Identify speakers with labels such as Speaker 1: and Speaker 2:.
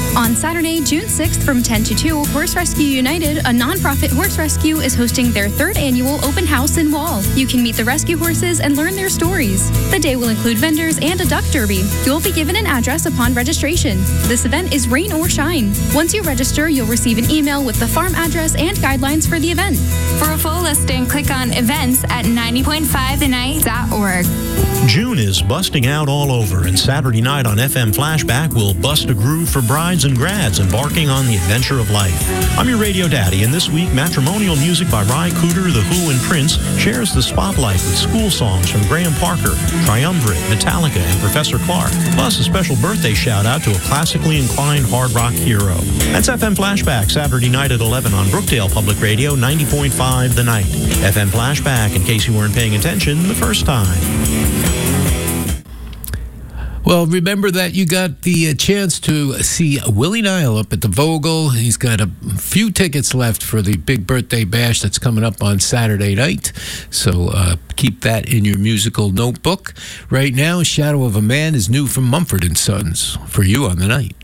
Speaker 1: On Saturday, June 6th from 10 to 2, Horse Rescue United, a nonprofit horse rescue, is hosting their third annual open house in Wall. You can meet the rescue horses and learn their stories. The day will include vendors and a duck derby. You'll be given an address upon registration. This event is rain or shine. Once you register, you'll receive an email with the farm address and guidelines for the event.
Speaker 2: For a full listing, click on events at 90.5thenight.org.
Speaker 3: June is busting out all over, and Saturday night on FM Flashback will bust a groove for brides and grads embarking on the adventure of life. I'm your radio daddy, and this week, matrimonial music by Ry Cooder, The Who, and Prince shares the spotlight with school songs from Graham Parker, Triumvirate, Metallica, and Professor Clark, plus a special birthday shout-out to a classically inclined hard rock hero. That's FM Flashback, Saturday night at 11 on Brookdale Public Radio, 90.5 The Night. FM Flashback, in case you weren't paying attention the first time.
Speaker 4: Well, remember that you got the chance to see Willie Nile up at the Vogel. He's got a few tickets left for the big birthday bash that's coming up on Saturday night. So keep that in your musical notebook. Right now, Shadow of a Man is new from Mumford & Sons for you on the night.